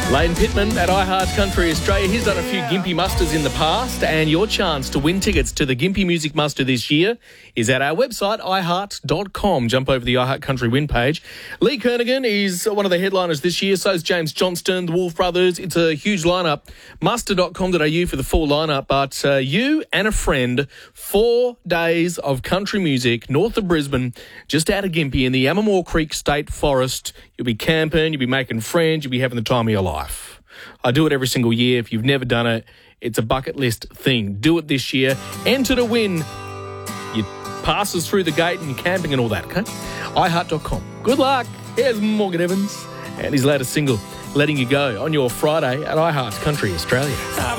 Lane Pittman at iHeart Country Australia. He's done a few Gympie Musters in the past, and your chance to win tickets to the Gympie Music Muster this year is at our website, iHeart.com. Jump over the iHeart Country win page. Lee Kernaghan is one of the headliners this year. So is James Johnston, the Wolf Brothers. It's a huge lineup. Muster.com.au for the full lineup. But you and a friend, 4 days of country music north of Brisbane, just out of Gympie in the Amamore Creek State Forest. You'll be camping, you'll be making friends, you'll be having the time of your life. I do it every single year. If you've never done it, it's a bucket list thing. Do it this year. Enter to win. You passes through the gate and you're camping and all that, okay? iHeart.com. Good luck. Here's Morgan Evans and his latest single, Letting You Go, on your Friday at iHeart Country Australia.